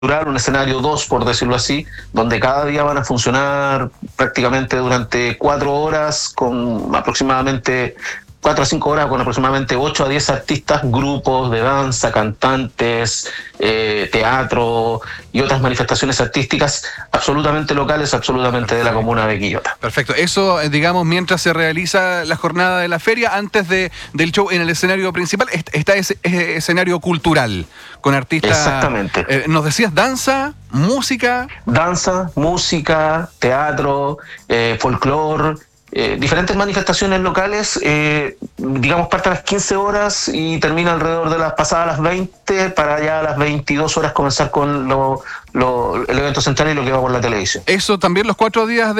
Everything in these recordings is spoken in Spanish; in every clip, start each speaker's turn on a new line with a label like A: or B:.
A: un escenario 2, por decirlo así, donde cada día van a funcionar prácticamente durante 4 horas, con aproximadamente 4 a 5 horas, con aproximadamente 8 a 10 artistas, grupos de danza, cantantes, teatro y otras manifestaciones artísticas absolutamente locales, absolutamente de la comuna de Quillota.
B: Perfecto. Eso, digamos, mientras se realiza la jornada de la feria, antes del show en el escenario principal, está ese escenario cultural, con artistas...
A: Exactamente.
B: Nos decías danza, música...
A: Danza, música, teatro, folclore... diferentes manifestaciones locales, digamos, parte a las 15 horas y termina alrededor de las pasadas las 20, para ya a las 22 horas comenzar con el evento central y lo que va por la televisión.
B: Eso también los 4 días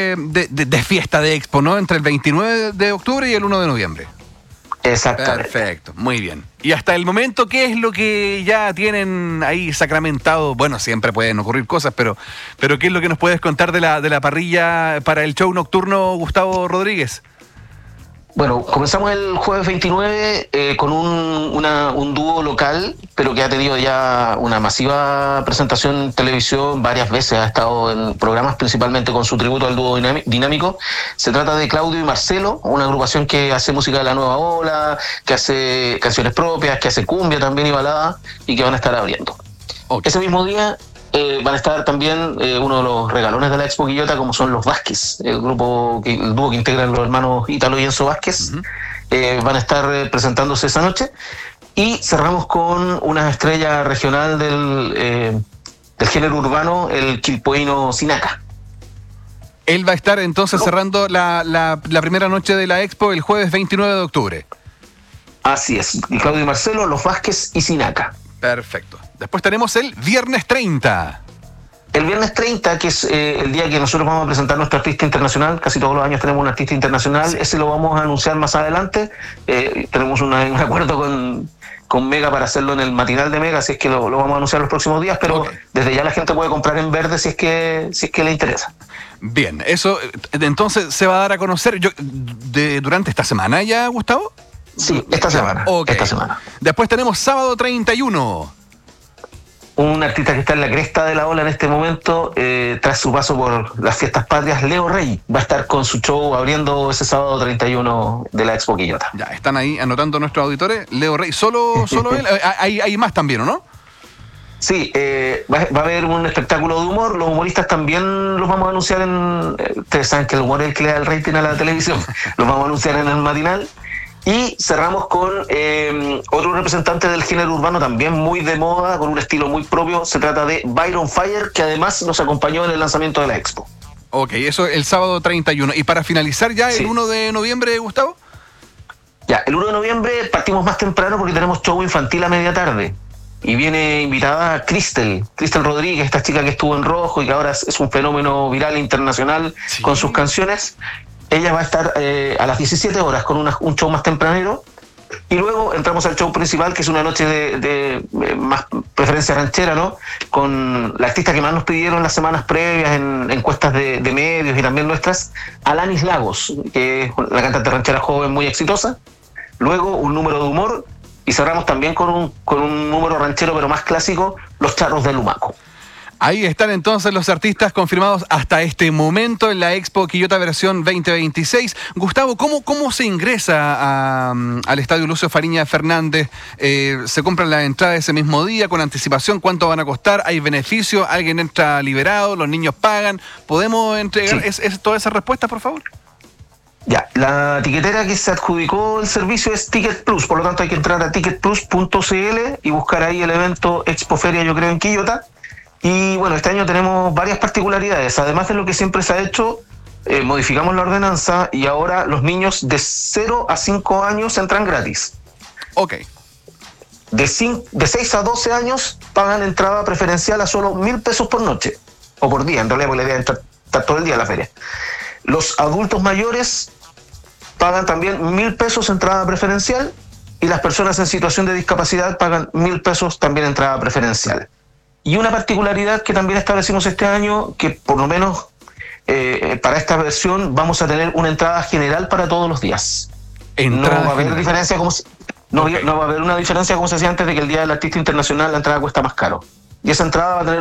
B: de fiesta de Expo, ¿no? Entre el 29 de octubre y el 1 de noviembre.
A: Exactamente.
B: Perfecto, muy bien. Y hasta el momento, ¿qué es lo que ya tienen ahí sacramentado? Bueno, siempre pueden ocurrir cosas, pero ¿qué es lo que nos puedes contar de la parrilla para el show nocturno, Gustavo Rodríguez?
A: Bueno, comenzamos el jueves 29 con un dúo local, pero que ha tenido ya una masiva presentación en televisión varias veces, ha estado en programas principalmente con su tributo al dúo dinámico. Se trata de Claudio y Marcelo, una agrupación que hace música de la nueva ola, que hace canciones propias, que hace cumbia también y balada, y que van a estar abriendo. Okay. Ese mismo día van a estar también uno de los regalones de la Expo Quillota, como son los Vázquez, el dúo que integran los hermanos Ítalo y Enzo Vázquez. Van a estar presentándose esa noche. Y cerramos con una estrella regional del género urbano, el quilpueíno Sinaca.
B: Él va a estar entonces cerrando la primera noche de la Expo el jueves 29 de octubre.
A: Así es, y Claudio y Marcelo, los Vázquez y Sinaca.
B: Perfecto. Después tenemos el viernes 30.
A: El viernes 30, que es el día que nosotros vamos a presentar nuestro artista internacional. Casi todos los años tenemos un artista internacional. Sí. Ese lo vamos a anunciar más adelante. Tenemos un acuerdo con Mega para hacerlo en el matinal de Mega, si es que lo vamos a anunciar los próximos días, pero okay. Desde ya la gente puede comprar en verde si es que le interesa.
B: Bien, eso entonces se va a dar a conocer durante esta semana ya, Gustavo.
A: Sí, esta semana.
B: Okay.
A: Esta semana.
B: Después tenemos sábado 31.
A: Un artista que está en la cresta de la ola en este momento, tras su paso por las fiestas patrias, Leo Rey, va a estar con su show abriendo ese sábado 31 de la Expo Quillota.
B: Ya, están ahí anotando nuestros auditores. Leo Rey, ¿solo él? ¿Hay más también, o no?
A: Sí, va a haber un espectáculo de humor. Los humoristas también los vamos a anunciar ustedes saben que el humor es el que le da el rating a la televisión. Los vamos a anunciar en el matinal. Y cerramos con otro representante del género urbano también muy de moda, con un estilo muy propio. Se trata de Byron Fire, que además nos acompañó en el lanzamiento de la Expo.
B: Ok, eso el sábado 31. Y para finalizar ya el 1 de noviembre, Gustavo.
A: Ya, el 1 de noviembre partimos más temprano porque tenemos show infantil a media tarde. Y viene invitada Cristel Rodríguez, esta chica que estuvo en Rojo y que ahora es un fenómeno viral internacional con sus canciones. Ella va a estar a las 17 horas con un show más tempranero, y luego entramos al show principal, que es una noche de más preferencia ranchera, ¿no? Con la artista que más nos pidieron las semanas previas en encuestas de medios y también nuestras, Alanis Lagos, que es la cantante ranchera joven muy exitosa. Luego un número de humor, y cerramos también con un número ranchero pero más clásico, Los Charros del Lumaco.
B: Ahí están entonces los artistas confirmados hasta este momento en la Expo Quillota versión 2026. Gustavo, ¿cómo se ingresa al Estadio Lucio Fariña Fernández? ¿Se compran la entrada ese mismo día con anticipación? ¿Cuánto van a costar? ¿Hay beneficio? ¿Alguien entra liberado? ¿Los niños pagan? ¿Podemos entregar todas esas respuestas, por favor?
A: Ya, la tiquetera que se adjudicó el servicio es Ticket Plus, por lo tanto hay que entrar a ticketplus.cl y buscar ahí el evento Expo Feria, yo creo, en Quillota. Y bueno, este año tenemos varias particularidades. Además de lo que siempre se ha hecho, modificamos la ordenanza y ahora los niños de 0 a 5 años entran gratis.
B: Ok.
A: De 6 a 12 años pagan entrada preferencial a solo 1,000 pesos por noche. O por día, en realidad, porque la idea es estar todo el día en la feria. Los adultos mayores pagan también 1,000 pesos entrada preferencial, y las personas en situación de discapacidad pagan 1,000 pesos también entrada preferencial. Y una particularidad que también establecimos este año, que por lo menos para esta versión vamos a tener una entrada general para todos los días. No va a haber diferencia no va a haber una diferencia como se hacía antes, de que el día del artista internacional la entrada cuesta más caro. y esa entrada va a tener